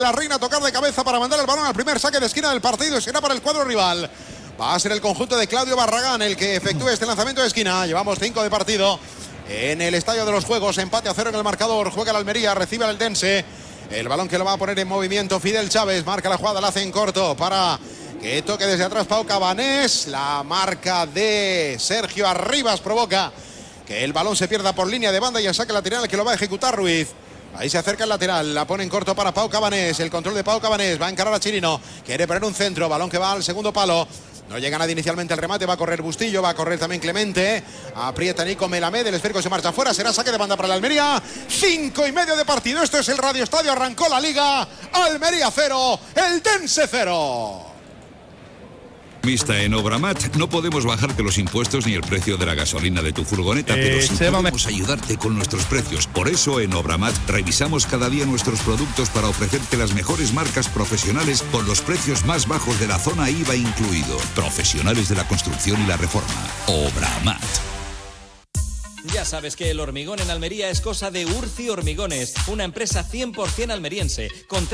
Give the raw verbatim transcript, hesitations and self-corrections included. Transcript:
La Reina a tocar de cabeza para mandar el balón al primer saque de esquina del partido. Será para el cuadro rival. Va a ser el conjunto de Claudio Barragán el que efectúe este lanzamiento de esquina. Llevamos cinco de partido en el Estadio de los Juegos. Empate a cero en el marcador. Juega el Almería, recibe al Eldense. El balón que lo va a poner en movimiento Fidel Chávez. Marca la jugada, la hace en corto para que toque desde atrás Pau Cabanés. La marca de Sergio Arribas provoca que el balón se pierda por línea de banda y el saque lateral que lo va a ejecutar Ruiz. Ahí se acerca el lateral, la pone en corto para Pau Cabanés. El control de Pau Cabanés, va a encarar a Chirino. Quiere poner un centro, balón que va al segundo palo. No llega nadie inicialmente al remate, va a correr Bustillo, va a correr también Clemente. Aprieta Nico Melamed, el esférico se marcha fuera, será saque de banda para la Almería. Cinco y medio de partido, esto es el Radio Estadio, arrancó la Liga. Almería cero, Eldense cero. Vista en Obramat, no podemos bajarte los impuestos ni el precio de la gasolina de tu furgoneta, eh, pero sí podemos ayudarte con nuestros precios. Por eso en Obramat revisamos cada día nuestros productos para ofrecerte las mejores marcas profesionales con los precios más bajos de la zona I V A incluido. Profesionales de la construcción y la reforma. Obramat. Ya sabes que el hormigón en Almería es cosa de Urci Hormigones, una empresa cien por cien almeriense, con